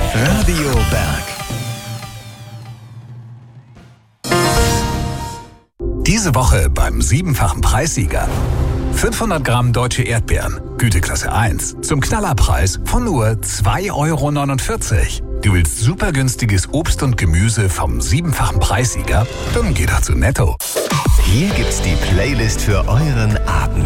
Radio Berg. Diese Woche beim 7-fachen Preissieger. 500 Gramm deutsche Erdbeeren, Güteklasse 1, zum Knallerpreis von nur 2,49 €. Du willst super günstiges Obst und Gemüse vom 7-fachen Preissieger? Dann geh doch zu Netto. Hier gibt's die Playlist für euren Abend.